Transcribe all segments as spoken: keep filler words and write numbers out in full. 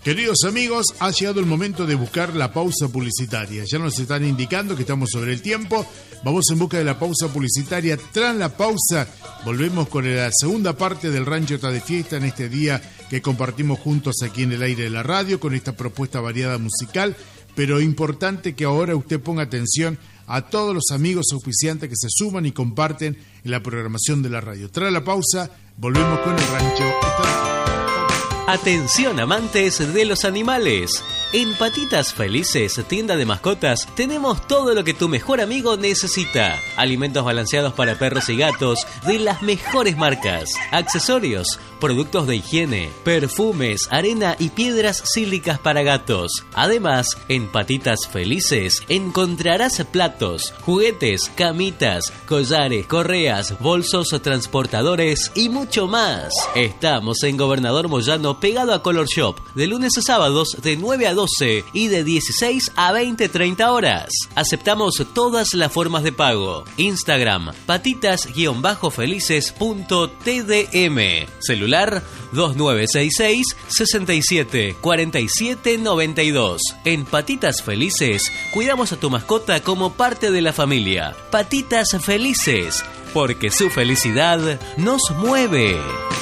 Queridos amigos, ha llegado el momento de buscar la pausa publicitaria. Ya nos están indicando que estamos sobre el tiempo. Vamos en busca de la pausa publicitaria. Tras la pausa, volvemos con la segunda parte del Rancho Está de Fiesta en este día que compartimos juntos aquí en el aire de la radio con esta propuesta variada musical. Pero importante que ahora usted ponga atención a todos los amigos auspiciantes que se suman y comparten en la programación de la radio. Tras la pausa, volvemos con el Rancho Está de Fiesta. Atención amantes de los animales. En Patitas Felices, tienda de mascotas, tenemos todo lo que tu mejor amigo necesita. Alimentos balanceados para perros y gatos de las mejores marcas. Accesorios, productos de higiene, perfumes, arena y piedras sílicas para gatos. Además, en Patitas Felices encontrarás platos, juguetes, camitas, collares, correas, bolsos transportadores y mucho más. Estamos en Gobernador Moyano, pegado a Color Shop, de lunes a sábados de nueve a doce y de dieciséis a veinte treinta horas. Aceptamos todas las formas de pago. Instagram, patitas-felices punto t d m. Celular dos nueve seis seis, seis siete, cuatro siete nueve dos. En Patitas Felices, cuidamos a tu mascota como parte de la familia. Patitas Felices, porque su felicidad nos mueve.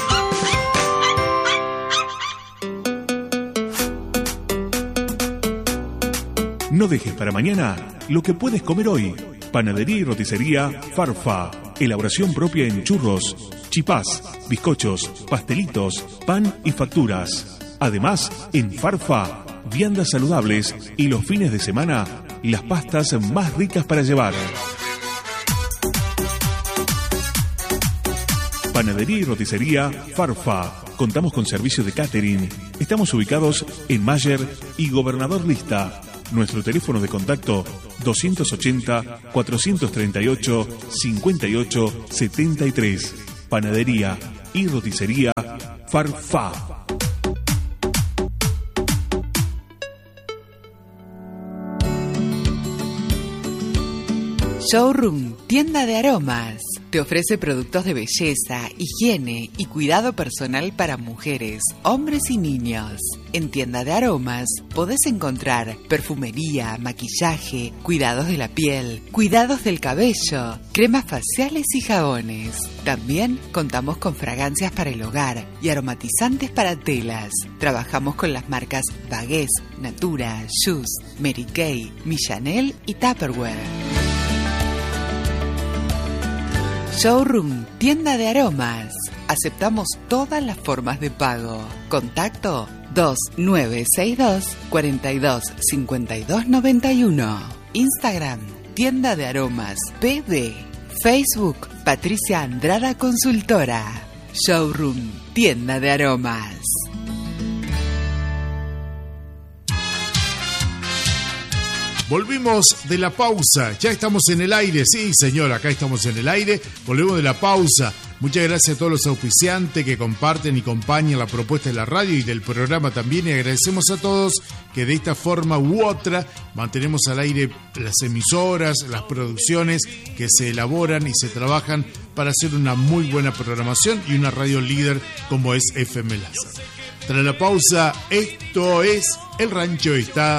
No dejes para mañana lo que puedes comer hoy. Panadería y roticería Farfa. Elaboración propia en churros, chipás, bizcochos, pastelitos, pan y facturas. Además, en Farfa, viandas saludables y los fines de semana, las pastas más ricas para llevar. Panadería y roticería Farfa. Contamos con servicio de catering. Estamos ubicados en Mayer y Gobernador Lista. Nuestro teléfono de contacto doscientos ochenta, cuatrocientos treinta y ocho, cincuenta y ocho setenta y tres. Panadería y roticería Farfa. Showroom, tienda de aromas. Te ofrece productos de belleza, higiene y cuidado personal para mujeres, hombres y niños. En Tienda de Aromas podés encontrar perfumería, maquillaje, cuidados de la piel, cuidados del cabello, cremas faciales y jabones. También contamos con fragancias para el hogar y aromatizantes para telas. Trabajamos con las marcas Bagués, Natura, Shoes, Mary Kay, Millanel y Tupperware. Showroom, tienda de aromas. Aceptamos todas las formas de pago. Contacto dos nueve seis dos, cuatro dos cinco dos nueve uno. Instagram, tienda de aromas P D. Facebook, Patricia Andrada Consultora. Showroom, tienda de aromas. Volvimos de la pausa, ya estamos en el aire, sí señor, acá estamos en el aire, volvemos de la pausa. Muchas gracias a todos los auspiciantes que comparten y acompañan la propuesta de la radio y del programa también, y agradecemos a todos que de esta forma u otra mantenemos al aire las emisoras, las producciones que se elaboran y se trabajan para hacer una muy buena programación y una radio líder como es F M Lázaro. Tras la pausa, esto es El Rancho Está